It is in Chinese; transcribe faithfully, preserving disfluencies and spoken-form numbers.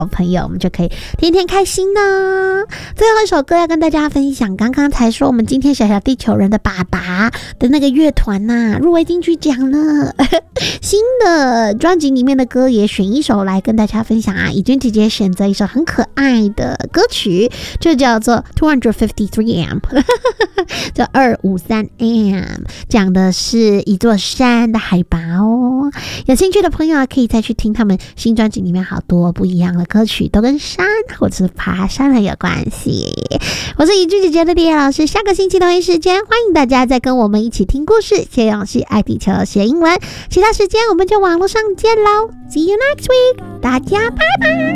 朋友，我们就可以天天开心呢。最后一首歌要跟大家分享，刚刚才说我们今天小小地球人的爸爸的那个乐团呐、啊，入围金曲奖了。新的专辑里面的歌也选一首来跟大家分享啊。以君姐姐选择一首很可爱的歌曲，就叫做two fifty-three a m 叫二五三 am， 讲的是一座山的海拔哦。有兴趣的朋友啊，可以再去听他们新专辑里面好多不一样的歌曲，都跟山或者是爬山很有关系。我是以君姐姐的丽叶老师，下个星期同一时间，欢迎大家再跟我们一起听故事，学永续爱地球学英文。其他时间我们就网络上见喽 ，See you next week， 大家拜拜。